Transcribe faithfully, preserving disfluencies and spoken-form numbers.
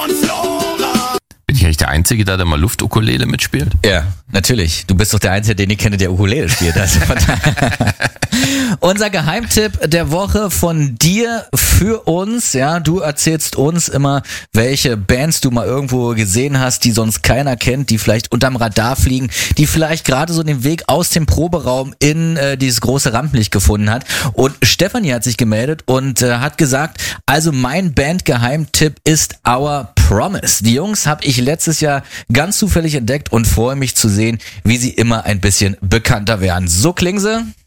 Bin ich eigentlich der Einzige, der da mal Luftukulele mitspielt? Ja, natürlich. Du bist doch der Einzige, den ich kenne, der Ukulele spielt. Also unser Geheimtipp der Woche von dir für uns. Ja, du erzählst uns immer, welche Bands du mal irgendwo gesehen hast, die sonst keiner kennt, die vielleicht unterm Radar fliegen, die vielleicht gerade so den Weg aus dem Proberaum in äh, dieses große Rampenlicht gefunden hat. Und Stefanie hat sich gemeldet und äh, hat gesagt, also mein Band-Geheimtipp ist Our Promise. Die Jungs habe ich letztes Jahr ganz zufällig entdeckt und freue mich zu sehen, wie sie immer ein bisschen bekannter werden. So klingen sie.